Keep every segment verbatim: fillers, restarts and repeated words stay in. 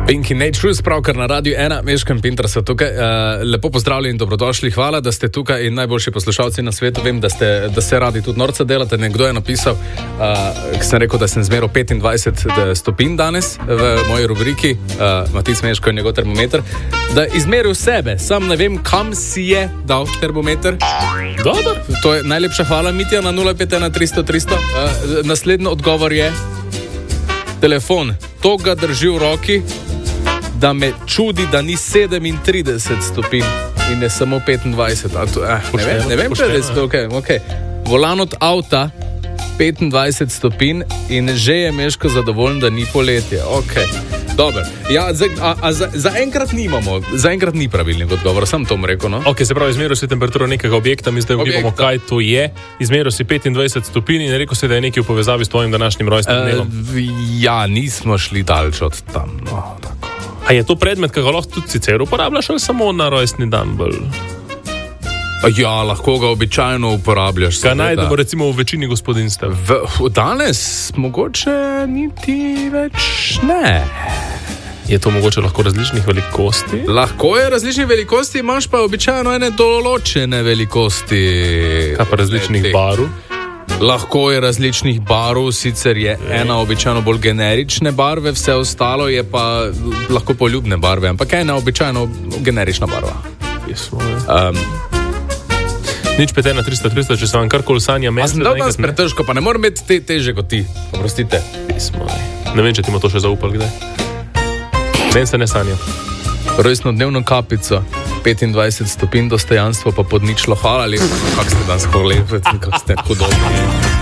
Pink in Nature, pravkar na Radiu ena, Meško in Pintar so tukaj. Uh, lepo pozdravljeni in dobrodošli, hvala, da ste tukaj in najboljši poslušalci na svetu. Vem, da ste, da se radi tudi norca delate. Nekdo je napisal, uh, ki sem rekel, da sem zmeral petindvajset stopinj danes v moji rubriki, uh, Matic Meško in njegov termometer, da izmeril sebe, sam ne vem, kam si je dal termometer. Dobar. To je najlepša hvala, Mitja, na nula pet ena tristo tristo. Uh, naslednji odgovor je telefon. To ga drži v roki, da me čudi, da ni sedemintrideset stopinj in je samo petindvajset. To, eh, ne vem, ne vem, če je res to, okay, okay. Volan od avta, petindvajset stopinj in že je Meško zadovoljen, da ni poletje. Ok, dobro. Ja, za, a, a za, za enkrat nimamo, za enkrat ni pravilnih odgovor, sam to mu rekel, no? Ok, se pravi, izmeril si temperaturo nekega objekta, mi zdaj ugibamo, kaj to je. Izmeril si petindvajset stopinj in rekel si, da je nekaj v povezavi s tvojim današnjim rojstnim dnevom. Uh, ja, nismo šli daleč od tam, no, tako. A je to predmet, ki ga lahko tudi sicer uporabljaš ali samo na rojstni dan bolj? Ja, lahko ga običajno uporabljaš. Kaj najdemo recimo v večini gospodinjstev? V, v danes mogoče niti več ne. Je to mogoče lahko različnih velikosti? Lahko je različnih velikosti, imaš pa običajno ene določene velikosti. Kaj pa različnih barv? Lahko je različnih barv, sicer je ena običajno bolj generične barve, vse ostalo je pa lahko poljubne barve, ampak ena običajno generična barva. Um, Nič pet ena tristo tristo, če se vam karkoli sanja mesec. A sem dal danes pretežko, pa ne moram imeti te teže kot ti, oprostite. Ne vem, če ti mo to še zaupal kdaj. Meni se ne sanja. Rojstnodnevno kapico, petindvajset stopinj, dostojanstvo pa pod ničlo. Hvala lepo, kako ste danes lepi, kako ste hudobni.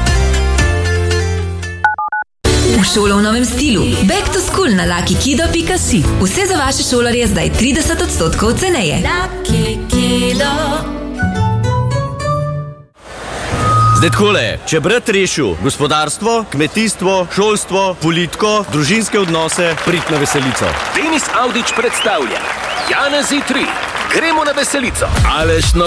V šolo v novem stilu. Back to school na lucky kido pika si. Vse za vaše šolarje zdaj trideset odstotkov ceneje. Lucky Kido. Zdaj takole, če brat rešil gospodarstvo, kmetijstvo, šolstvo, politiko, družinske odnose, prid na veselico. Denis Avdić predstavlja Janezi tri. Gremo na veselico. Aleš no